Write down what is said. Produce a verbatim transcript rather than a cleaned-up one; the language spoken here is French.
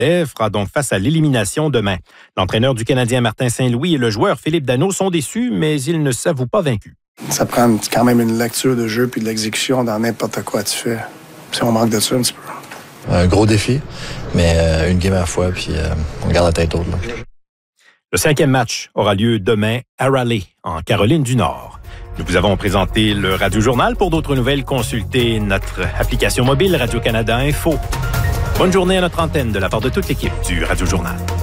fera donc face à l'élimination demain. L'entraîneur du Canadien Martin Saint-Louis et le joueur Philippe Danault sont déçus, mais ils ne s'avouent pas vaincus. Ça prend quand même une lecture de jeu puis de l'exécution dans n'importe quoi tu fais. Si on manque de ça un petit peu. Un gros défi, mais euh, une game à la fois, puis euh, on garde la tête haute. Là. Le cinquième match aura lieu demain à Raleigh, en Caroline du Nord. Nous vous avons présenté le Radio-Journal. Pour d'autres nouvelles, consultez notre application mobile Radio-Canada Info. Bonne journée à notre antenne de la part de toute l'équipe du Radio-Journal.